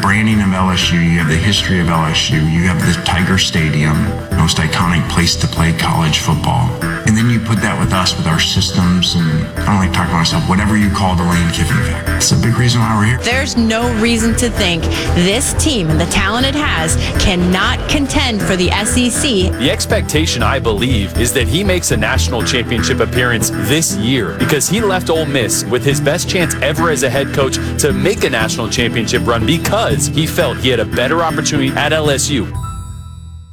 branding of LSU, you have the history of LSU, you have the Tiger Stadium, most iconic place to play college football. And then you put that with us, with our systems, and I don't like talking about myself, whatever you call the Lane Kiffin effect. That's a big reason why we're here. There's no reason to think this team and the talent it has cannot contend for the SEC. The expectation, I believe, is that he makes a national championship appearance this year because he left Ole Miss with his best chance ever as a head coach to make a national championship run because he felt he had a better opportunity at LSU.